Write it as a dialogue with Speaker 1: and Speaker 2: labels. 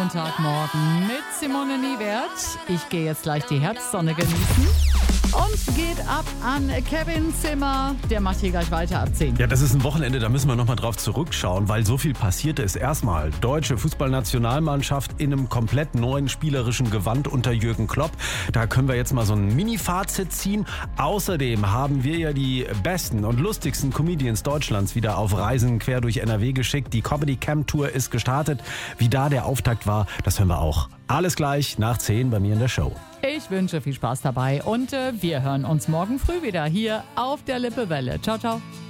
Speaker 1: Montagmorgen mit Simone Niewert. Ich gehe jetzt gleich die Herbstsonne genießen. Und geht ab an Kevin Zimmer. Der macht hier gleich weiter ab 10.
Speaker 2: Ja, das ist ein Wochenende, da müssen wir nochmal drauf zurückschauen, weil so viel passiert ist. Erstmal deutsche Fußballnationalmannschaft in einem komplett neuen spielerischen Gewand unter Jürgen Klopp. Da können wir jetzt mal so ein Mini-Fazit ziehen. Außerdem haben wir ja die besten und lustigsten Comedians Deutschlands wieder auf Reisen quer durch NRW geschickt. Die Comedy Camp Tour ist gestartet. Wie da der Auftakt war, das hören wir auch. Alles gleich nach 10 bei mir in der Show.
Speaker 1: Ich wünsche viel Spaß dabei und wir hören uns morgen früh wieder hier auf der Lippewelle. Ciao, ciao.